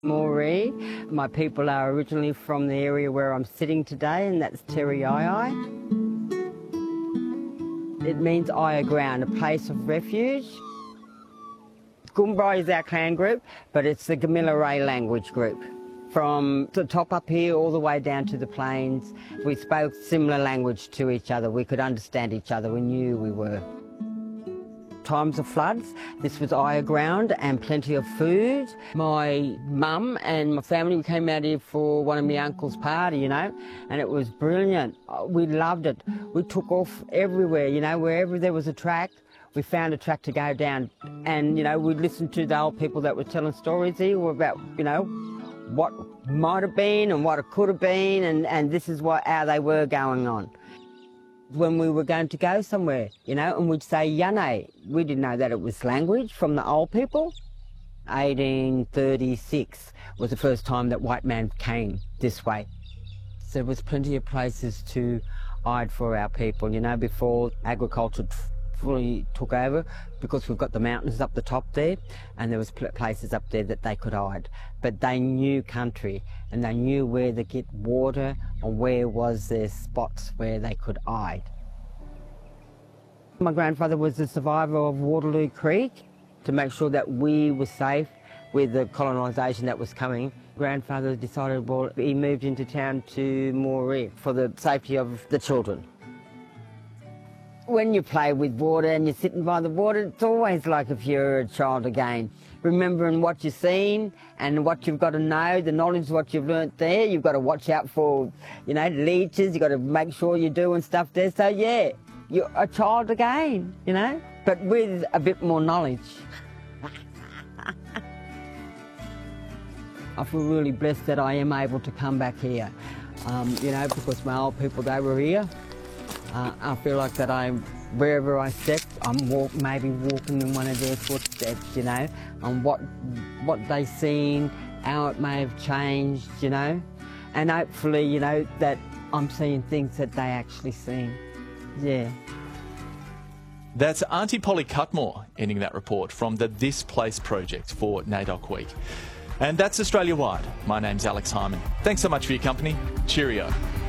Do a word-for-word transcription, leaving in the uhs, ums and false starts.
Moree. My people are originally from the area where I'm sitting today, and that's Teriyai. It means higher ground, a place of refuge. Goomba is our clan group, but it's the Gamilaroi language group. From the top up here all the way down to the plains, we spoke similar language to each other. We could understand each other. We knew we were. Times of floods, this was higher ground and plenty of food. My mum and my family came out here for one of my uncle's party, you know, and it was brilliant. We loved it. We took off everywhere, you know, wherever there was a track, we found a track to go down. And, you know, we'd listen to the old people that were telling stories here about, you know, what might have been and what it could have been, and, and this is what how they were going on. When we were going to go somewhere, you know, and we'd say Yane. We didn't know that it was language from the old people. eighteen thirty-six was the first time that white man came this way. So there was plenty of places to hide for our people, you know, before agriculture fully took over, because we've got the mountains up the top there, and there was places up there that they could hide. But they knew country, and they knew where to get water, or where was there spots where they could hide. My grandfather was a survivor of Waterloo Creek. To make sure that we were safe with the colonisation that was coming, grandfather decided, well, he moved into town to Moree for the safety of the children. When you play with water and you're sitting by the water, it's always like if you're a child again. Remembering what you've seen and what you've got to know, the knowledge of what you've learnt there. You've got to watch out for, you know, leeches. You've got to make sure you're doing stuff there. So, yeah, you're a child again, you know, but with a bit more knowledge. I feel really blessed that I am able to come back here, um, you know, because my old people, they were here. Uh, I feel like that I'm, wherever I step, I'm walk, maybe walking in one of their footsteps, you know, on what, what they've seen, how it may have changed, you know, and hopefully, you know, that I'm seeing things that they actually seen, yeah. That's Auntie Polly Cutmore ending that report from the This Place project for NAIDOC Week. And that's Australia Wide. My name's Alex Hyman. Thanks so much for your company. Cheerio.